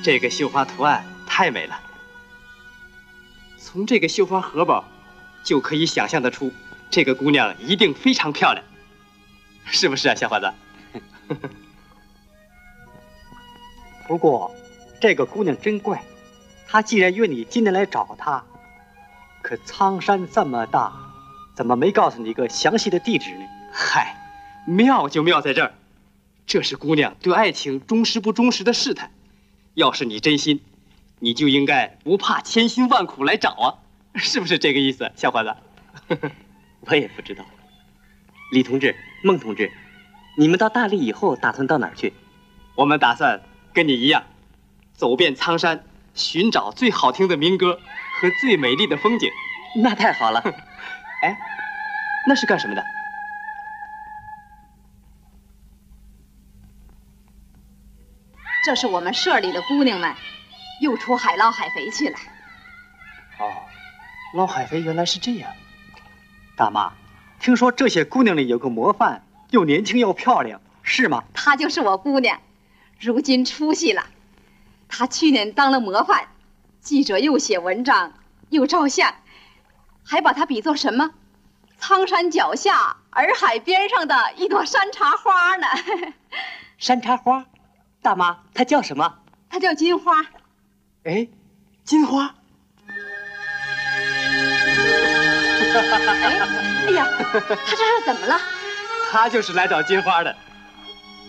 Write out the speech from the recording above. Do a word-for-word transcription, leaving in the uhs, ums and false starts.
这个绣花图案太美了。从这个绣花荷包，就可以想象得出，这个姑娘一定非常漂亮，是不是啊，小伙子？ 不过，这个姑娘真怪，她既然约你今天来找她，可苍山这么大，怎么没告诉你一个详细的地址呢？ 嗨，妙就妙在这儿，这是姑娘对爱情忠实不忠实的试探。要是你真心，你就应该不怕千辛万苦来找啊，是不是这个意思，小伙子？ 我也不知道。李同志、孟同志，你们到大理以后打算到哪儿去？ 我们打算跟你一样，走遍苍山，寻找最好听的民歌和最美丽的风景。 那太好了。 哎，那是干什么的？ 这是我们社里的姑娘们，又出海捞海肥去了。 哦，捞海肥原来是这样。大妈，听说这些姑娘里有个模范，又年轻又漂亮，是吗？ 她就是我姑娘，如今出息了。她去年当了模范，记者又写文章，又照相，还把她比作什么？苍山脚下，洱海边上的一朵山茶花呢。 山茶花。大妈，她叫什么？ 她叫金花。 哎，金花。 哎，哎呀，她这是怎么了？ 她就是来找金花的。